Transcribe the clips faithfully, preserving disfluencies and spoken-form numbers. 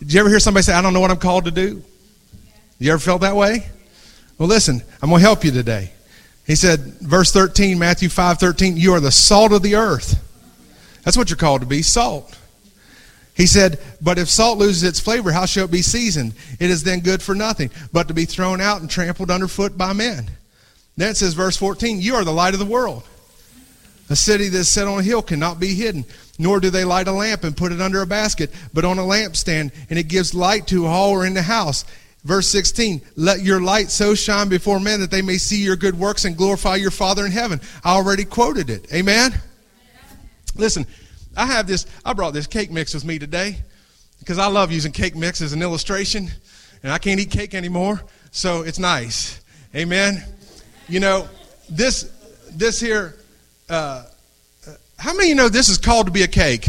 Did you ever hear somebody say, I don't know what I'm called to do? You ever felt that way? Well, listen, I'm going to help you today. He said, verse thirteen, Matthew five thirteen, you are the salt of the earth. That's what you're called to be, salt. He said, but if salt loses its flavor, how shall it be seasoned? It is then good for nothing, but to be thrown out and trampled underfoot by men. Then it says, verse fourteen, you are the light of the world. A city that is set on a hill cannot be hidden, nor do they light a lamp and put it under a basket, but on a lampstand, and it gives light to all who are in the house. Verse sixteen, let your light so shine before men that they may see your good works and glorify your Father in heaven. I already quoted it. Amen? Listen, I have this, I brought this cake mix with me today because I love using cake mix as an illustration, and I can't eat cake anymore, so it's nice. Amen? You know, this, this here, uh, how many of you know this is called to be a cake?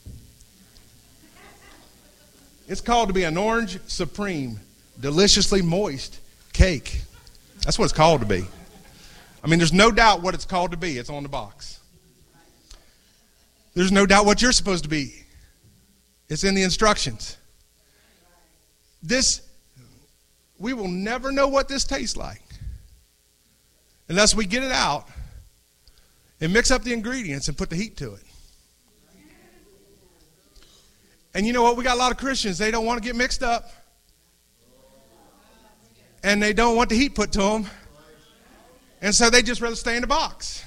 It's called to be an orange supreme, deliciously moist cake. That's what it's called to be. I mean, there's no doubt what it's called to be. It's on the box. There's no doubt what you're supposed to be. It's in the instructions. This, we will never know what this tastes like unless we get it out and mix up the ingredients and put the heat to it. And you know what? We got a lot of Christians. They don't want to get mixed up. And they don't want the heat put to them. And so they just rather stay in the box.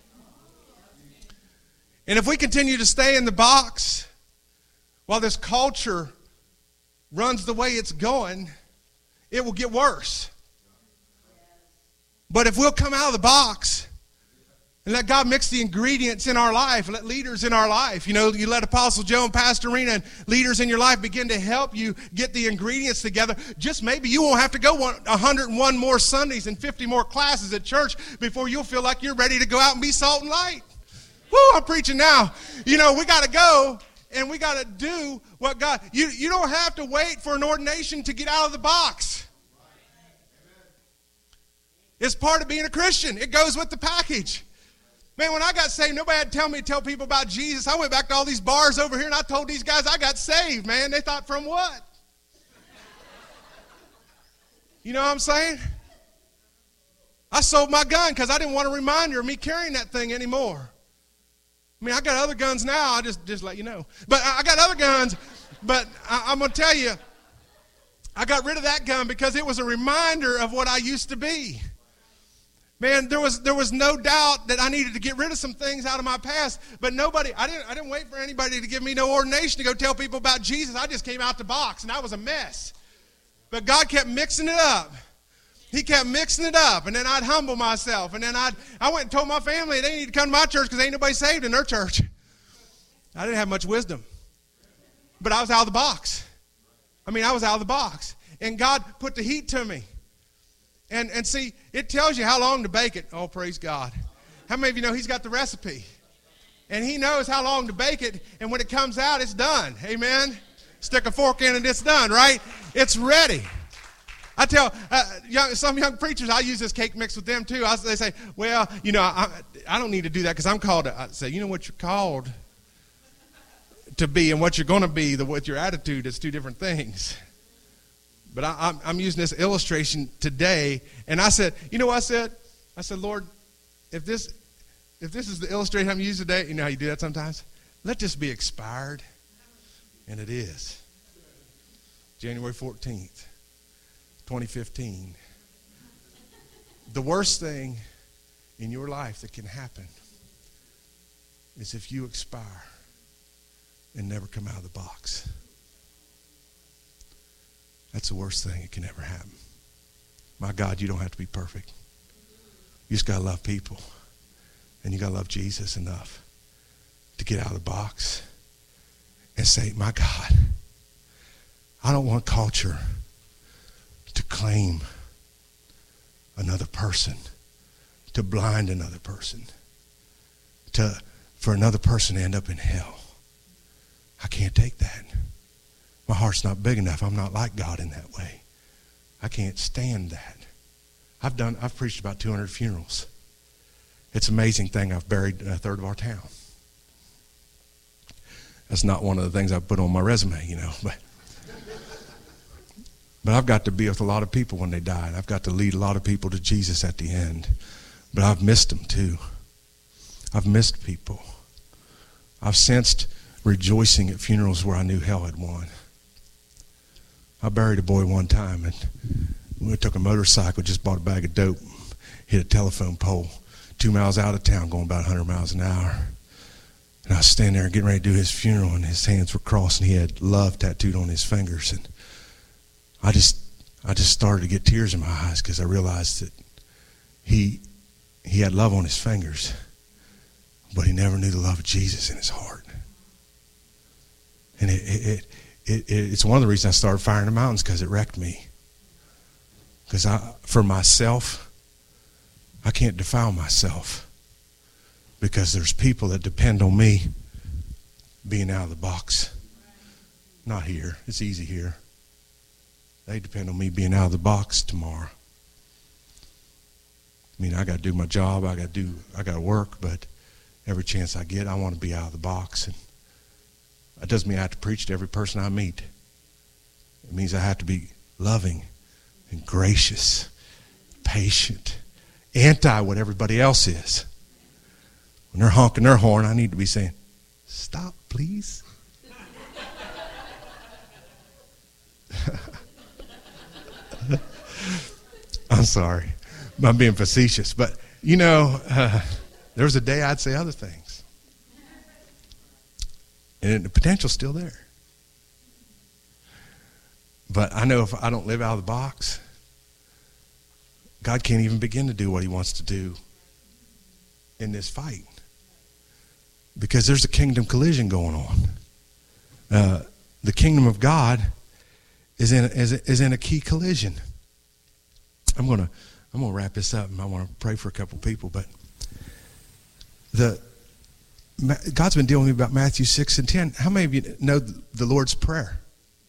And if we continue to stay in the box while this culture runs the way it's going, it will get worse. But if we'll come out of the box and let God mix the ingredients in our life, let leaders in our life, you know, you let Apostle Joe and Pastor Rena and leaders in your life begin to help you get the ingredients together, just maybe you won't have to go one hundred and one more Sundays and fifty more classes at church before you'll feel like you're ready to go out and be salt and light. Woo, I'm preaching now. You know, we got to go and we got to do what God, you, you don't have to wait for an ordination to get out of the box. It's part of being a Christian. It goes with the package. Man, when I got saved, nobody had to tell me to tell people about Jesus. I went back to all these bars over here and I told these guys I got saved, man. They thought, from what? You know what I'm saying? I sold my gun because I didn't want a reminder of me carrying that thing anymore. I mean, I got other guns now. I just, just let you know. But I got other guns. But I, I'm going to tell you, I got rid of that gun because it was a reminder of what I used to be. Man, there was there was no doubt that I needed to get rid of some things out of my past, but nobody, I didn't I didn't wait for anybody to give me no ordination to go tell people about Jesus. I just came out the box, and I was a mess. But God kept mixing it up. He kept mixing it up, and then I'd humble myself, and then I'd, I went and told my family they need to come to my church because ain't nobody saved in their church. I didn't have much wisdom, but I was out of the box. I mean, I was out of the box, and God put the heat to me. And and see, it tells you how long to bake it. Oh, praise God. How many of you know he's got the recipe? And he knows how long to bake it, and when it comes out, it's done. Amen? Stick a fork in and it's done, right? It's ready. I tell uh, young, some young preachers, I use this cake mix with them too. I, they say, well, you know, I, I don't need to do that because I'm called to, I say, you know what you're called to be and what you're going to be, the, with your attitude, is two different things. But I, I'm, I'm using this illustration today, and I said, you know what I said? I said, Lord, if this if this is the illustration I'm using today, you know how you do that sometimes? Let this be expired. And it is. January fourteenth, twenty fifteen. The worst thing in your life that can happen is if you expire and never come out of the box. That's the worst thing that can ever happen. My God, you don't have to be perfect. You just got to love people. And you got to love Jesus enough to get out of the box and say, my God, I don't want culture to claim another person, to blind another person, to for another person to end up in hell. I can't take that. My heart's not big enough. I'm not like God in that way. I can't stand that. I've done. I've preached about two hundred funerals. It's an amazing thing. I've buried a third of our town. That's not one of the things I put on my resume, you know. But But I've got to be with a lot of people when they die. And I've got to lead a lot of people to Jesus at the end. But I've missed them too. I've missed people. I've sensed rejoicing at funerals where I knew hell had won. I buried a boy one time, and we took a motorcycle, just bought a bag of dope, hit a telephone pole, two miles out of town, going about one hundred miles an hour. And I was standing there getting ready to do his funeral, and his hands were crossed, and he had love tattooed on his fingers. And I just, I just started to get tears in my eyes because I realized that he, he had love on his fingers, but he never knew the love of Jesus in his heart. And it, it, it, it it's one of the reasons I started Fire in the Mountains, because it wrecked me. Because I, for myself, I can't defile myself. Because there's people that depend on me being out of the box. Not here. It's easy here. They depend on me being out of the box tomorrow. I mean, I got to do my job. I got to do. I got to work. But every chance I get, I want to be out of the box. And that doesn't mean I have to preach to every person I meet. It means I have to be loving and gracious, patient, anti what everybody else is. When they're honking their horn, I need to be saying, stop, please. I'm sorry. I'm being facetious. But, you know, uh, there was a day I'd say other things. And the potential's still there. But I know if I don't live out of the box, God can't even begin to do what he wants to do in this fight. Because there's a kingdom collision going on. Uh, the kingdom of God is in, is, is in a key collision. I'm going to I'm going to wrap this up, and I want to pray for a couple people. But the God's been dealing with me about Matthew six and ten. How many of you know the Lord's Prayer?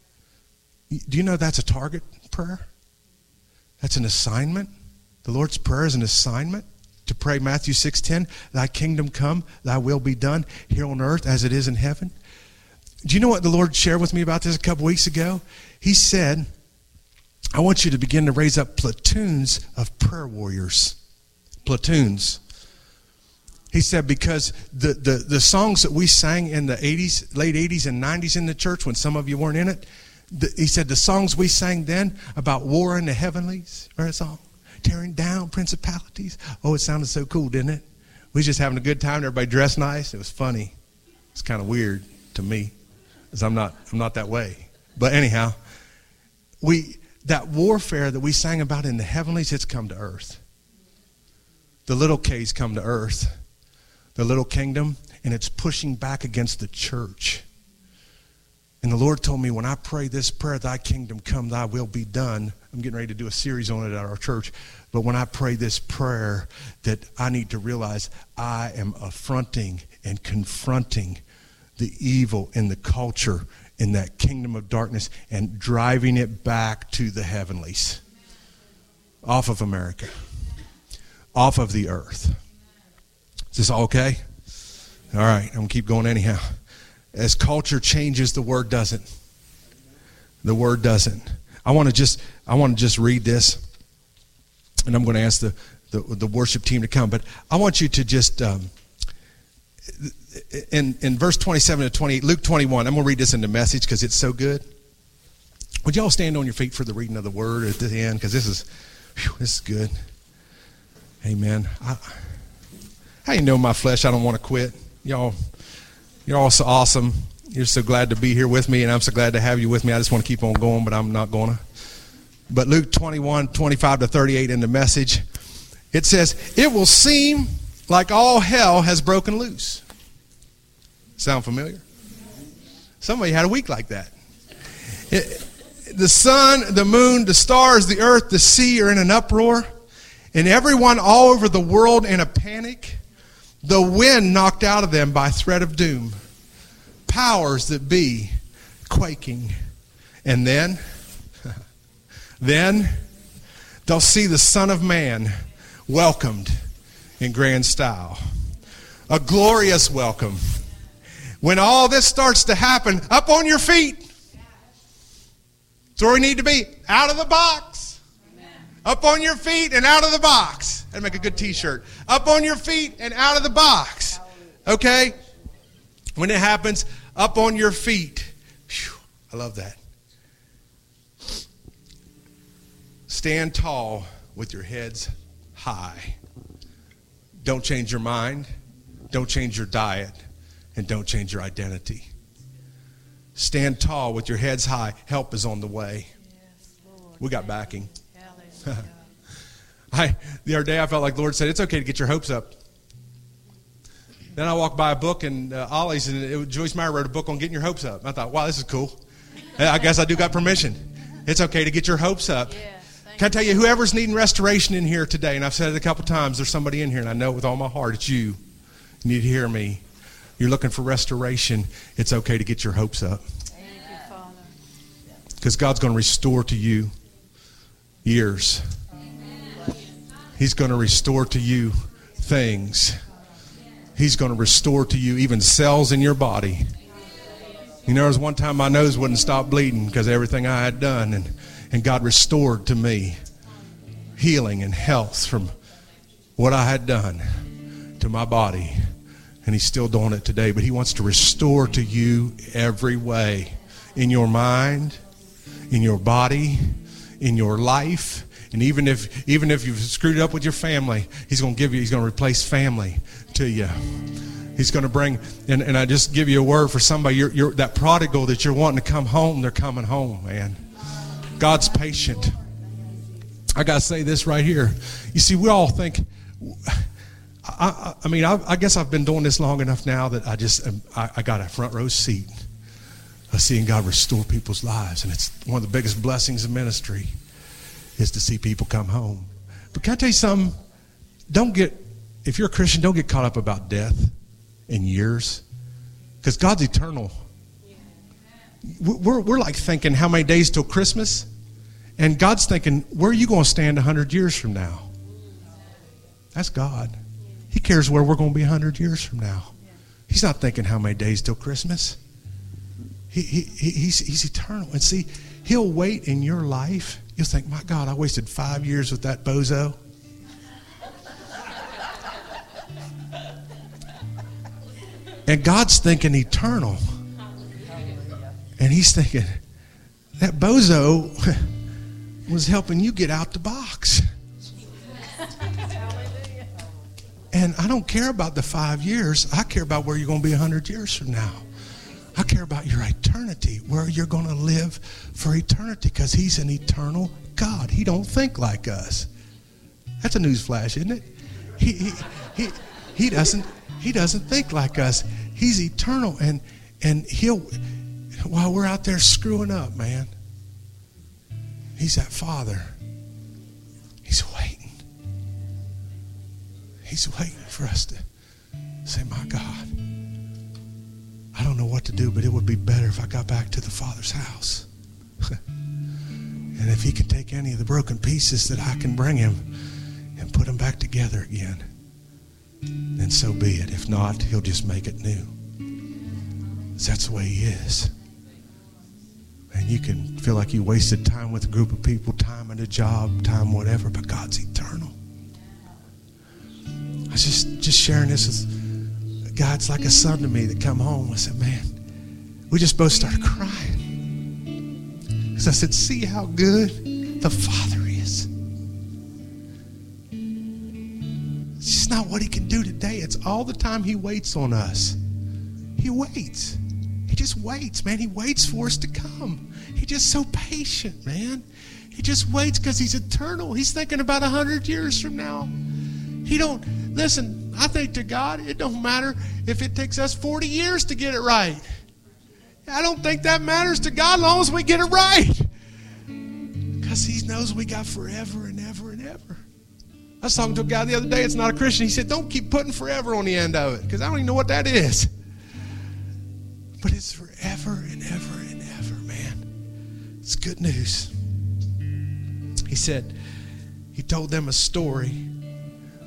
Do you know that's a target prayer? That's an assignment. The Lord's Prayer is an assignment to pray Matthew six ten. Thy kingdom come, thy will be done here on earth as it is in heaven. Do you know what the Lord shared with me about this a couple weeks ago? He said, I want you to begin to raise up platoons of prayer warriors. Platoons. He said, because the, the, the songs that we sang in the eighties, late eighties and nineties in the church, when some of you weren't in it, the, he said the songs we sang then about war in the heavenlies, remember that song? Tearing down principalities. Oh, it sounded so cool, didn't it? We was just having a good time. Everybody dressed nice. It was funny. It's kind of weird to me, because I'm not, I'm not that way. But anyhow, we... that warfare that we sang about in the heavenlies, it's come to earth. The little K's come to earth. The little kingdom, and it's pushing back against the church. And the Lord told me, when I pray this prayer, thy kingdom come, thy will be done. I'm getting ready to do a series on it at our church. But when I pray this prayer, that I need to realize I am affronting and confronting the evil in the culture in that kingdom of darkness and driving it back to the heavenlies. Off of America. Off of the earth. Is this all okay? All right, I'm going to keep going anyhow. As culture changes, the word doesn't. The word doesn't. I want to just I want to just read this, and I'm going to ask the, the, the worship team to come. But I want you to just... Um, In, in verse twenty-seven to twenty-eight, Luke twenty-one, I'm going to read this in the Message because it's so good. Would y'all stand on your feet for the reading of the word at the end? Because this is, whew, this is good. Amen. I, how you know my flesh, I don't want to quit. Y'all, you're all so awesome. You're so glad to be here with me, and I'm so glad to have you with me. I just want to keep on going, but I'm not going to. But Luke twenty-one, twenty-five to thirty-eight in the Message, it says, it will seem like all hell has broken loose. Sound familiar? Somebody had a week like that. It, the sun, the moon, the stars, the earth, the sea are in an uproar, and everyone all over the world in a panic. The wind knocked out of them by threat of doom. Powers that be quaking. And then, then they'll see the Son of Man welcomed in grand style. A glorious welcome. When all this starts to happen, up on your feet. That's where we need to be. Out of the box. Amen. Up on your feet and out of the box. That'd make a good t-shirt. Up on your feet and out of the box. Okay? When it happens, up on your feet. Whew, I love that. Stand tall with your heads high. Don't change your mind. Don't change your diet. And don't change your identity. Stand tall with your heads high. Help is on the way. Yes, Lord. We got backing. I, the other day I felt like the Lord said, it's okay to get your hopes up. Then I walked by a book in uh, Ollie's, and it was, Joyce Meyer wrote a book on getting your hopes up. I thought, wow, this is cool. I guess I do got permission. It's okay to get your hopes up. Yes, Can I tell you, whoever's needing restoration in here today, and I've said it a couple times, there's somebody in here, and I know it with all my heart, it's you. You need to hear me. You're looking for restoration. It's okay to get your hopes up. Thank you, Father. Because God's going to restore to you years. He's going to restore to you things. He's going to restore to you even cells in your body. You know, there was one time my nose wouldn't stop bleeding because of everything I had done. And, and God restored to me healing and health from what I had done to my body. And he's still doing it today. But he wants to restore to you every way. In your mind, in your body, in your life. And even if even if you've screwed it up with your family, he's going to give you, he's going to replace family to you. He's going to bring, and, and I just give you a word for somebody, you're, you're, that prodigal that you're wanting to come home, they're coming home, man. God's patient. I got to say this right here. You see, we all think... I, I, I mean, I, I guess I've been doing this long enough now that I just, I, I got a front row seat of seeing God restore people's lives. And it's one of the biggest blessings of ministry is to see people come home. But can I tell you something? Don't get, if you're a Christian, don't get caught up about death and years. Because God's eternal. We're, we're like thinking how many days till Christmas? And God's thinking, where are you going to stand one hundred years from now? That's God. He cares where we're going to be one hundred years from now. He's not thinking how many days till Christmas. He, he, he's, he's eternal. And see, he'll wait in your life. You'll think, my God, I wasted five years with that bozo. And God's thinking eternal. And he's thinking, that bozo was helping you get out the box. And I don't care about the five years. I care about where you're going to be one hundred years from now. I care about your eternity, where you're going to live for eternity, because he's an eternal God. He don't think like us. That's a news flash, isn't it? He, he, he, he, doesn't, he doesn't think like us. He's eternal, and, and he'll, while we're out there screwing up, man, he's that Father. He's waiting. He's waiting for us to say, my God, I don't know what to do, but it would be better if I got back to the Father's house. And if he can take any of the broken pieces that I can bring him and put them back together again, then so be it. If not, he'll just make it new. That's the way he is. And you can feel like you wasted time with a group of people, time at a job, time whatever, but God's eternal. I was just, just sharing this with God's like a son to me that come home. I said, man, we just both started crying. Because I said, see how good the Father is. It's just not what he can do today. It's all the time he waits on us. He waits. He just waits, man. He waits for us to come. He's just so patient, man. He just waits because he's eternal. He's thinking about a hundred years from now. He don't, listen, I think to God, it don't matter if it takes us forty years to get it right. I don't think that matters to God as long as we get it right. Because he knows we got forever and ever and ever. I was talking to a guy the other day, it's not a Christian. He said, don't keep putting forever on the end of it, because I don't even know what that is. But it's forever and ever and ever, man. It's good news. He said, he told them a story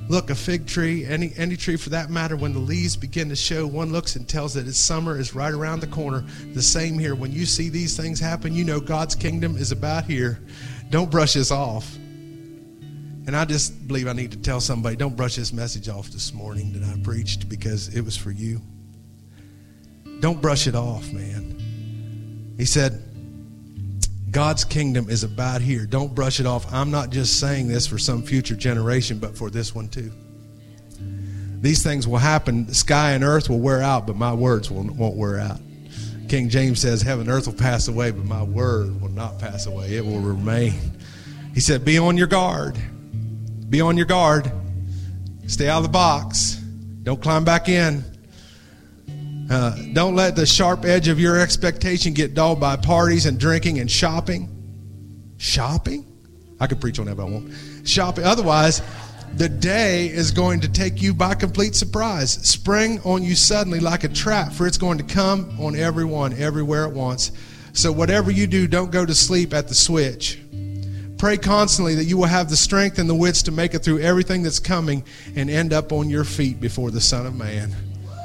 Look, a fig tree, any any tree for that matter, when the leaves begin to show, one looks and tells that its summer is right around the corner. The same here. When you see these things happen, you know God's kingdom is about here. Don't brush this off. And I just believe I need to tell somebody, don't brush this message off this morning that I preached, because it was for you. Don't brush it off, man. He said, God's kingdom is about here. Don't brush it off. I'm not just saying this for some future generation, but for this one too. These things will happen. The sky and earth will wear out, but my words will, won't wear out. King James says, heaven and earth will pass away, but my word will not pass away. It will remain. He said, be on your guard. Be on your guard. Stay out of the box. Don't climb back in. Uh, don't let the sharp edge of your expectation get dulled by parties and drinking and shopping. Shopping? I could preach on that, but I won't. Shopping. Otherwise, the day is going to take you by complete surprise. Spring on you suddenly like a trap, for it's going to come on everyone, everywhere at once. So whatever you do, don't go to sleep at the switch. Pray constantly that you will have the strength and the wits to make it through everything that's coming and end up on your feet before the Son of Man.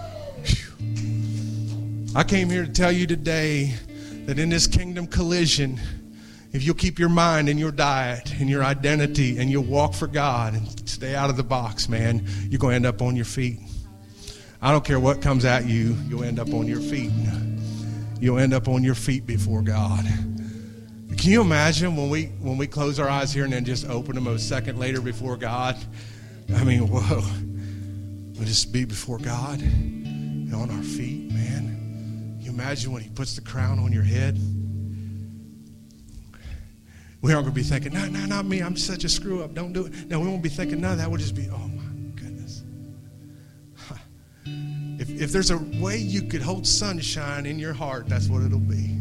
I came here to tell you today that in this kingdom collision, if you'll keep your mind and your diet and your identity and you'll walk for God and stay out of the box, man, you're going to end up on your feet. I don't care what comes at you, you'll end up on your feet. You'll end up on your feet before God. Can you imagine when we when we close our eyes here and then just open them a second later before God? I mean, whoa. We'll just be before God and on our feet, man. Imagine when he puts the crown on your head. We aren't going to be thinking, no, no, not me. I'm such a screw up. Don't do it. No, we won't be thinking none of that. We'll just be, oh my goodness. If, if there's a way you could hold sunshine in your heart, that's what it'll be.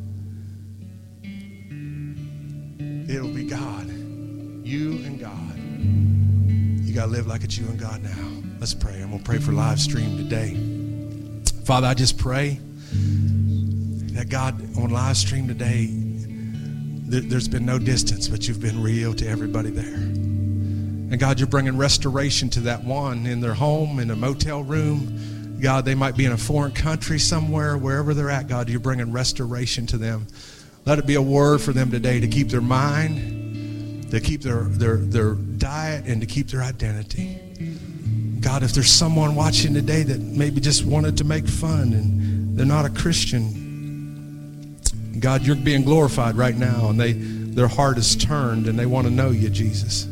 It'll be God. You and God. You got to live like it's you and God now. Let's pray. I'm going to pray for live stream today. Father, I just pray that God, on live stream today, there, there's been no distance, but you've been real to everybody there. And God, you're bringing restoration to that one in their home, in a motel room. God, they might be in a foreign country somewhere, wherever they're at, God, you're bringing restoration to them. Let it be a word for them today to keep their mind, to keep their, their, their diet, and to keep their identity. God, if there's someone watching today that maybe just wanted to make fun and they're not a Christian, God, you're being glorified right now, and they their heart is turned and they want to know you, Jesus.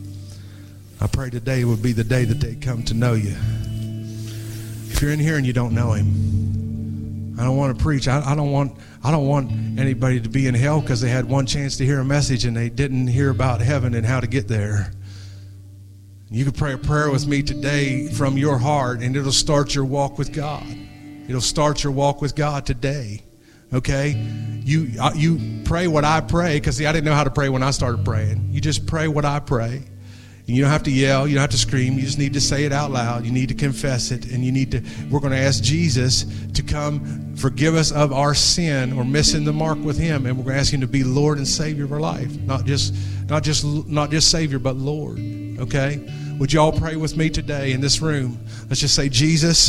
I pray today would be the day that they come to know you. If you're in here and you don't know him, I don't want to preach. I, I don't want I don't want anybody to be in hell because they had one chance to hear a message and they didn't hear about heaven and how to get there. You can pray a prayer with me today from your heart, and it'll start your walk with God. It'll start your walk with God today. Okay? You uh, you pray what I pray, because see, I didn't know how to pray when I started praying. You just pray what I pray. And you don't have to yell. You don't have to scream. You just need to say it out loud. You need to confess it. And you need to, we're going to ask Jesus to come forgive us of our sin or missing the mark with him. And we're going to ask him to be Lord and Savior of our life. Not just, not just, not just Savior, but Lord. Okay? Would you all pray with me today in this room? Let's just say, Jesus,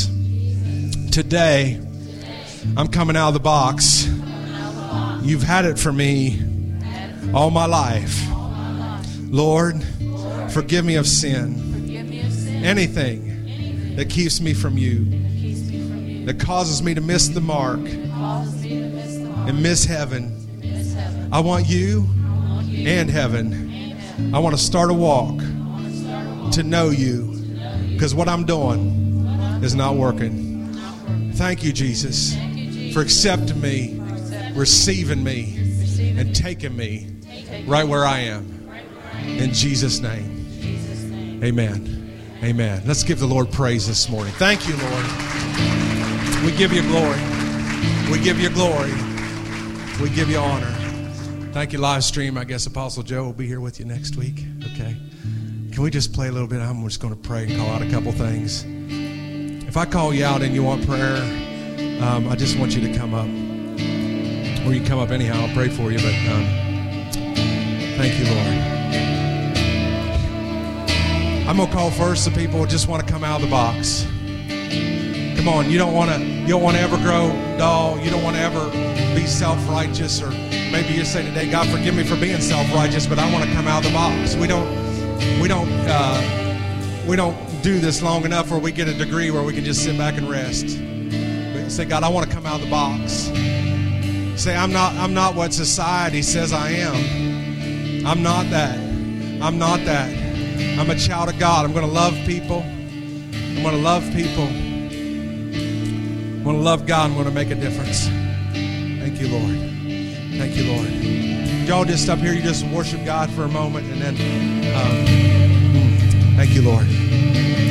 today, I'm coming out of the box. You've had it for me all my life. Lord, forgive me of sin. Anything that keeps me from you, that causes me to miss the mark and miss heaven. I want you and heaven. I want to start a walk to know you, because what I'm doing is not working. Thank you, Jesus, for accepting me, receiving me, and taking me right where I am. In Jesus' name, amen. Amen. Let's give the Lord praise this morning. Thank you, Lord. We give you glory. We give you glory. We give you honor. Thank you, live stream. I guess Apostle Joe will be here with you next week. Okay. Can we just play a little bit? I'm just going to pray and call out a couple things. If I call you out and you want prayer, um, I just want you to come up. Or you can come up anyhow. I'll pray for you. But um, thank you, Lord. I'm going to call first the people who just want to come out of the box. Come on, you don't want to you don't want to ever grow dull. You don't want to ever be self-righteous, or maybe you say today, God, forgive me for being self-righteous, but I want to come out of the box. We don't we don't uh, we don't do this long enough where we get a degree where we can just sit back and rest. But say, God, I want to come out of the box. Say, I'm not I'm not what society says I am. I'm not that. I'm not that. I'm a child of God. I'm going to love people. I'm going to love people. I'm going to love God. I'm going to make a difference. Thank you, Lord. Thank you, Lord. Y'all just up here, you just worship God for a moment, and then um, thank you, Lord.